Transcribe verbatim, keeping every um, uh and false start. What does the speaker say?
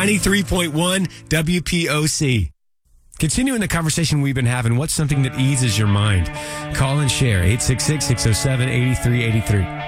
ninety-three point one W P O C. Continuing the conversation we've been having, what's something that eases your mind? Call and share, eight six six, six oh seven, eight three eight three.